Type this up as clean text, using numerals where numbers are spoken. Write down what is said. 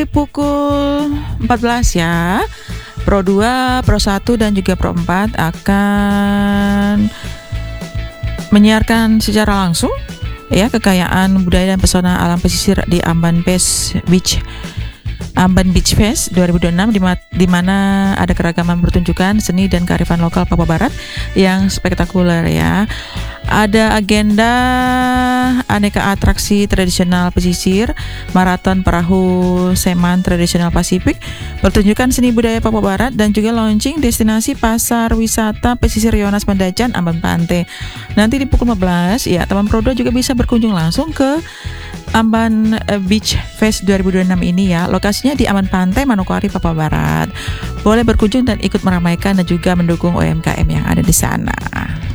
Pukul 14 ya. Pro 2, Pro 1 dan juga Pro 4 akan menyiarkan secara langsung ya kekayaan budaya dan pesona alam pesisir di Amban Beach Fest 2026 di mana ada keragaman pertunjukan seni dan kearifan lokal Papua Barat yang spektakuler ya. Ada agenda aneka atraksi tradisional pesisir, maraton perahu seman tradisional Pasifik, pertunjukan seni budaya Papua Barat dan juga launching destinasi pasar wisata pesisir Yonas Mendacan Amban Pantai. Nanti di pukul 15 ya, teman Prodo juga bisa berkunjung langsung ke Amban Beach Fest 2026 ini ya. Lokasinya di Amban Pantai, Manokwari, Papua Barat. Boleh berkunjung dan ikut meramaikan dan juga mendukung UMKM yang ada di sana.